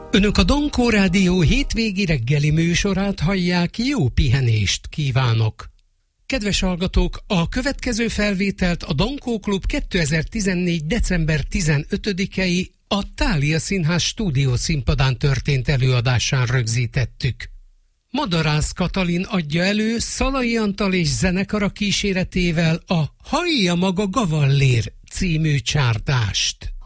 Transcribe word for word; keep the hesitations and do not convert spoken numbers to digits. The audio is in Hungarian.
Önök a Dankó Rádió hétvégi reggeli műsorát hallják, jó pihenést kívánok! Kedves hallgatók, a következő felvételt a Dankó Klub kétezer-tizennégy. december tizenötödikei a Thália Színház stúdiószínpadán történt előadásán rögzítettük. Madarász Katalin adja elő Szalai Antal és zenekara kíséretével a Hallja maga Gavallér című csárdást.